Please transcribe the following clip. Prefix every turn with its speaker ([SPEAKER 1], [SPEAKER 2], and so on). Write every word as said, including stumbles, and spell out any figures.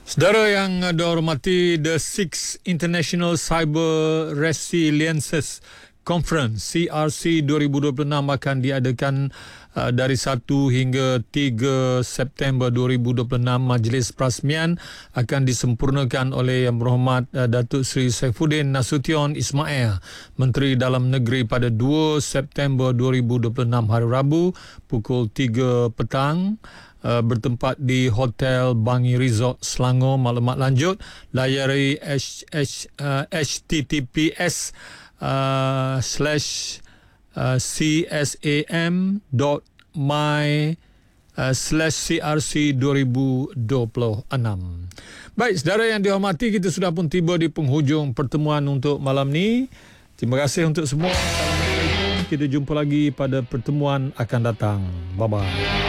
[SPEAKER 1] Saudara yang dihormati, the Sixth International Cyber Resiliences Conference C R C dua ribu dua puluh enam akan diadakan uh, dari satu hingga tiga September dua ribu dua puluh enam. Majlis Perasmian akan disempurnakan oleh Yang Berhormat uh, Datuk Seri Saifuddin Nasution Ismail, Menteri Dalam Negeri, pada dua September dua ribu dua puluh enam hari Rabu pukul tiga petang. Uh, bertempat di Hotel Bangi Resort Selangor. Maklumat lanjut layari h, h, uh, https uh, slash uh, csam dot my uh, slash crc dua ribu dua puluh enam. Baik, saudara yang dihormati, kita sudah pun tiba di penghujung pertemuan untuk malam ni. Terima kasih untuk semua. Assalamualaikum. Kita jumpa lagi pada pertemuan akan datang. Bye-bye.